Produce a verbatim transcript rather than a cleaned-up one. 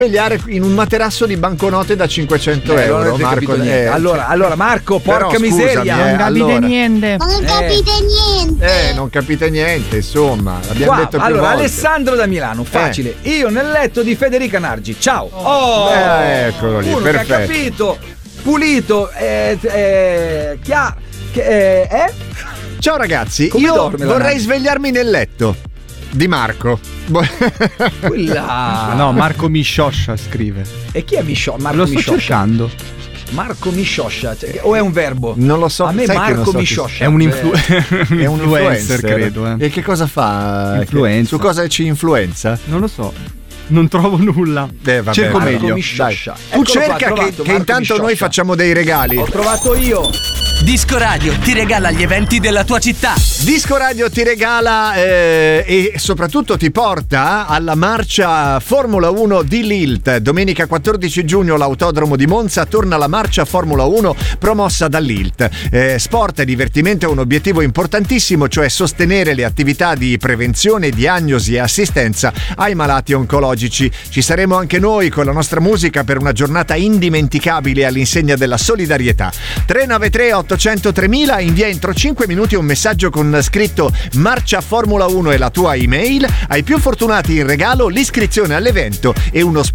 svegliare in un materasso di banconote da cinquecento Eh, euro. non avete Marco, capito niente. eh, allora, allora Marco, Però, porca scusami, miseria. eh, Non capite allora. niente. Non capite niente. Eh, non capite niente, insomma, l'abbiamo Qua, detto più allora, volte. Alessandro da Milano, facile. Io nel letto di Federica Nargi. Ciao. Oh, Eh, eccolo lì, uno che ha perfetto. capito, pulito, eh, eh, chi ha, che, eh, eh? Ciao ragazzi, Come io dorme la vorrei Nargi? svegliarmi nel letto di Marco. Quella. No, Marco Miscioscia scrive. E chi è Miscioscia? Marco Lo sto Miscioscia. cercando. Marco Miscioscia, cioè, o è un verbo? Non lo so. A me sai che non Marco so chi- Miscioscia. È un, eh, influ- È un influencer, credo. Eh. E che cosa fa? Influenza. Che- Su cosa ci influenza? Non lo so. Non trovo nulla. Eh, vabbè, Cerco Marco meglio. Marco Miscioscia. Tu Eccolo qua, cerca trovato, che, che Marco intanto Miscioscia. noi facciamo dei regali. Ho trovato io. Disco Radio ti regala gli eventi della tua città. Disco Radio ti regala eh, e soprattutto ti porta alla marcia Formula uno di Lilt. Domenica quattordici giugno l'autodromo di Monza torna la marcia Formula uno promossa da Lilt. Eh, sport e divertimento è un obiettivo importantissimo, cioè sostenere le attività di prevenzione, diagnosi e assistenza ai malati oncologici. Ci saremo anche noi con la nostra musica per una giornata indimenticabile all'insegna della solidarietà. tre nove tre ottocento tremila, invia entro cinque minuti un messaggio con scritto Marcia Formula uno e la tua email. Ai più fortunati in regalo l'iscrizione all'evento e uno